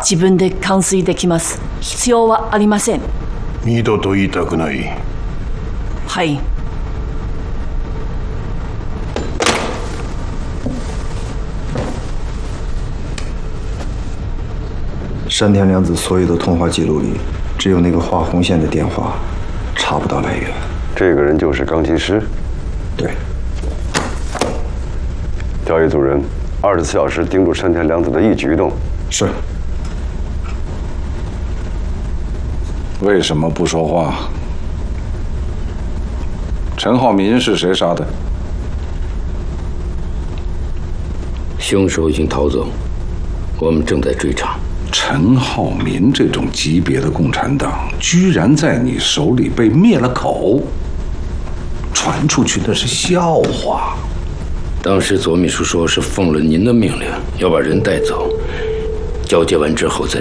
自分で完遂できます。必要はありません。 二度と言いたくない。 はい。 山田良子所有的通话记录里，只有那个画红线的电话查不到来源。 这个人就是钢琴师。 对。 调一组人，24小时盯住山田良子的一举一动。 是。 为什么不说话？陈浩民是谁杀的？ 凶手已经逃走，我们正在追查。 陈浩民这种级别的共产党，居然在你手里被灭了口，传出去的是笑话。 当时左秘书说是奉了您的命令，要把人带走，交接完之后再。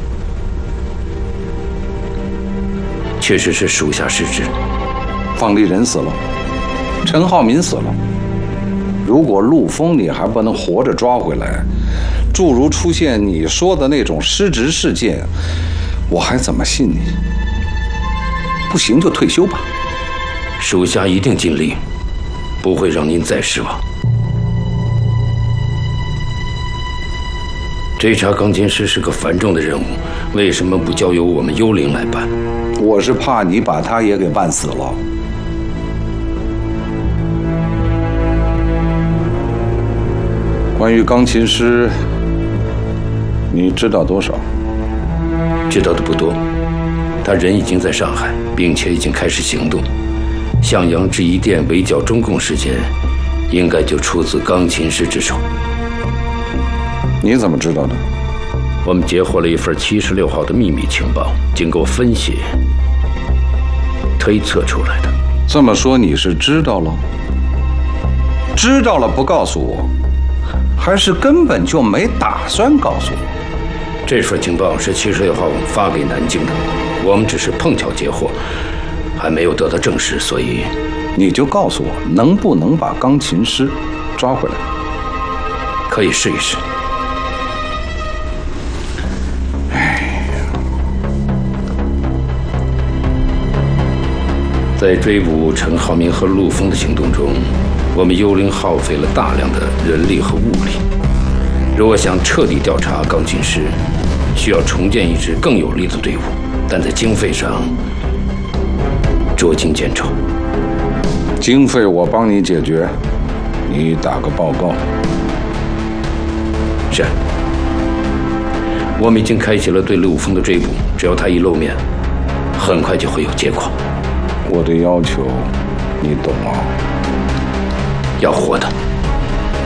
确实是属下失职。 方立人死了，陈浩民死了。如果陆丰你还不能活着抓回来，诸如出现你说的那种失职事件，我还怎么信你？不行就退休吧。 属下一定尽力，不会让您再失望。追查钢琴师是个繁重的任务，为什么不交由我们幽灵来办？ 我是怕你把他也给办死了。关于钢琴师，你知道多少？ 知道的不多。他人已经在上海，并且已经开始行动。向阳制衣店围剿中共事件，应该就出自钢琴师之手。 你怎么知道的？ 我们截获了一份76号的秘密情报，经过分析推测出来的。 这么说你是知道了？知道了不告诉我，还是根本就没打算告诉我？ 这份情报是76号发给南京的，我们只是碰巧截获，还没有得到证实，所以你就告诉我，能不能把钢琴师抓回来？ 可以试一试。在追捕陈浩民和陆丰的行动中，我们幽灵耗费了大量的人力和物力。如果想彻底调查钢琴师，需要重建一支更有力的队伍，但在经费上捉襟见肘。 经费我帮你解决，你打个报告。 是。我们已经开启了对陆丰的追捕，只要他一露面，很快就会有结果。 我的要求，你懂吗？ 要活的。